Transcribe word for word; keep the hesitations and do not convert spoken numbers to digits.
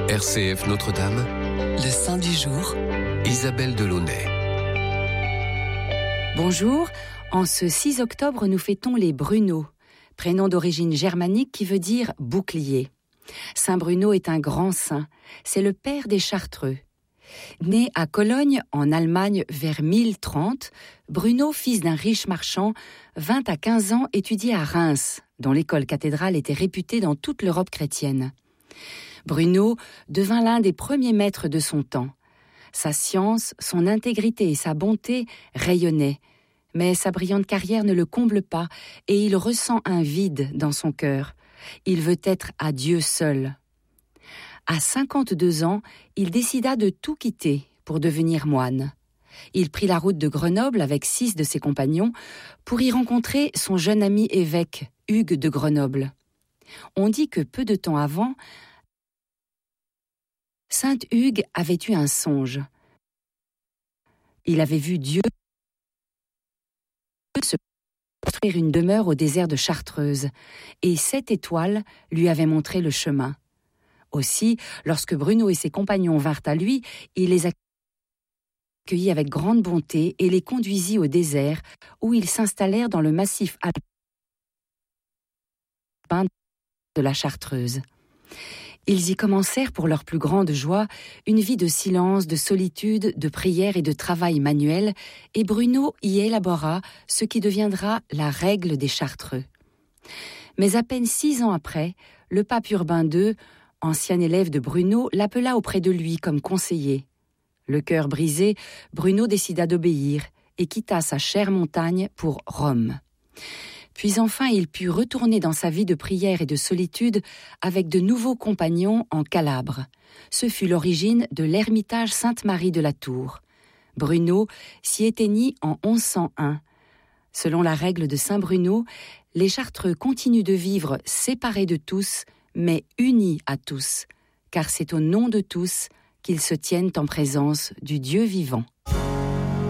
R C F Notre-Dame, le saint du jour, Isabelle Delaunay. Bonjour, en ce six octobre, nous fêtons les Bruno, prénom d'origine germanique qui veut dire bouclier. Saint Bruno est un grand saint, c'est le père des Chartreux. Né à Cologne, en Allemagne, vers mille trente, Bruno, fils d'un riche marchand, vint à quinze ans étudier à Reims, dont l'école cathédrale était réputée dans toute l'Europe chrétienne. Bruno devint l'un des premiers maîtres de son temps. Sa science, son intégrité et sa bonté rayonnaient, mais sa brillante carrière ne le comble pas et il ressent un vide dans son cœur. Il veut être à Dieu seul. À cinquante-deux ans, il décida de tout quitter pour devenir moine. Il prit la route de Grenoble avec six de ses compagnons pour y rencontrer son jeune ami évêque, Hugues de Grenoble. On dit que peu de temps avant, Saint Hugues avait eu un songe. Il avait vu Dieu se construire une demeure au désert de Chartreuse, et sept étoiles lui avaient montré le chemin. Aussi, lorsque Bruno et ses compagnons vinrent à lui, il les accueillit avec grande bonté et les conduisit au désert, où ils s'installèrent dans le massif alpin de la Chartreuse. Ils y commencèrent, pour leur plus grande joie, une vie de silence, de solitude, de prière et de travail manuel, et Bruno y élabora ce qui deviendra la règle des Chartreux. Mais à peine six ans après, le pape Urbain deux, ancien élève de Bruno, l'appela auprès de lui comme conseiller. Le cœur brisé, Bruno décida d'obéir et quitta sa chère montagne pour Rome. Puis enfin, il put retourner dans sa vie de prière et de solitude avec de nouveaux compagnons en Calabre. Ce fut l'origine de l'ermitage Sainte-Marie de la Tour. Bruno s'y éteignit en onze cent un. Selon la règle de Saint Bruno, les Chartreux continuent de vivre séparés de tous, mais unis à tous, car c'est au nom de tous qu'ils se tiennent en présence du Dieu vivant.